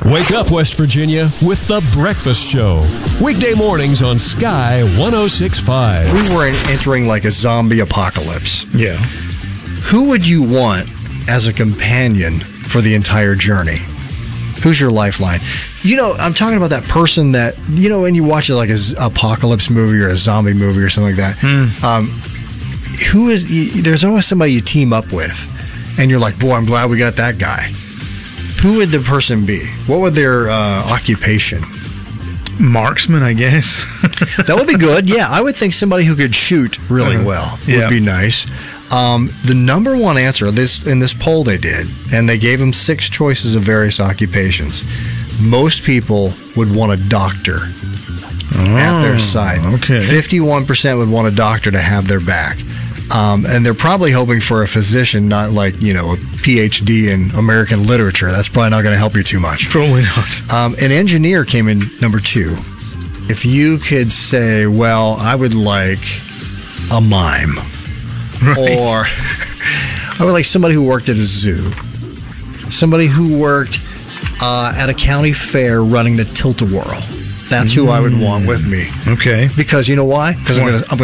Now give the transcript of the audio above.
Wake up, West Virginia, with The Breakfast Show. Weekday mornings on Sky 106.5. If we were entering like a zombie apocalypse, Yeah. who would you want as a companion for the entire journey? Who's your lifeline? You know, I'm talking about that person that, you know, when you watch it like an apocalypse movie or a zombie movie or something like that, there's always somebody you team up with, and you're like, boy, I'm glad we got that guy. Who would the person be? What would their occupation? Marksman, I guess. That would be good. Yeah, I would think somebody who could shoot really well would be nice. The number one answer in this poll they did, and they gave them 6 choices of various occupations. Most people would want a doctor at their side. Okay. 51% would want a doctor to have their back. And they're probably hoping for a physician, not like, you know, a PhD in American literature. That's probably not going to help you too much. Probably not. An engineer came in number 2. If you could say, well, I would like a mime. Right. Or I would like somebody who worked at a zoo. Somebody who worked at a county fair running the tilt-a-whirl. That's who I would want with me. Okay. Because you know why? Because I'm going